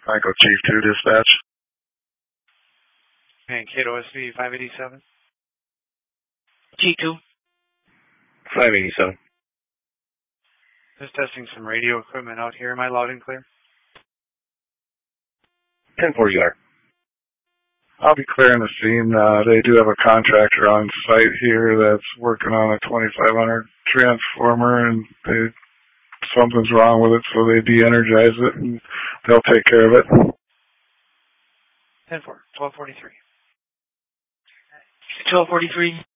Franco Chief 2 Dispatch. Mankato SV 587. G2. 587. Just testing some radio equipment out here. Am I loud and clear? 10-4 you are. I'll be clearing the scene. They do have a contractor on site here that's working on a 2500 transformer, and something's wrong with it, so they de-energize it, and they'll take care of it. 10-4, 1243. 1243.